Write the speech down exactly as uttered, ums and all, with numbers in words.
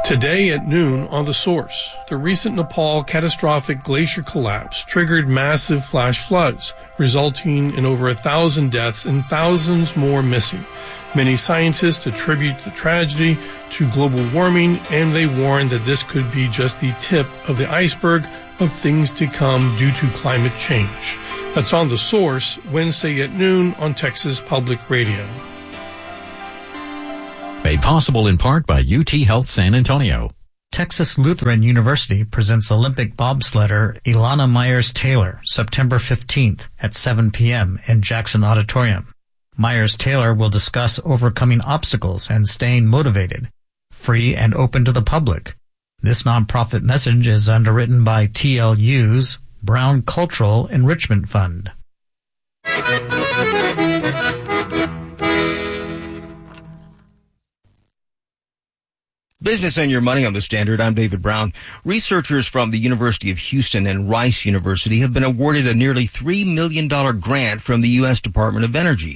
Today at noon on The Source, the recent Nepal catastrophic glacier collapse triggered massive flash floods, resulting in over a thousand deaths and thousands more missing. Many scientists attribute the tragedy to global warming, and they warn that this could be just the tip of the iceberg of things to come due to climate change. That's on The Source, Wednesday at noon on Texas Public Radio. Made possible in part by U T Health San Antonio. Texas Lutheran University presents Olympic bobsledder Ilana Myers-Taylor September fifteenth at seven p.m. in Jackson Auditorium. Myers-Taylor will discuss overcoming obstacles and staying motivated, free and open to the public. This nonprofit message is underwritten by T L U's Brown Cultural Enrichment Fund. Business and Your Money on the Standard. I'm David Brown. Researchers from the University of Houston and Rice University have been awarded a nearly three million dollars grant from the U S Department of Energy.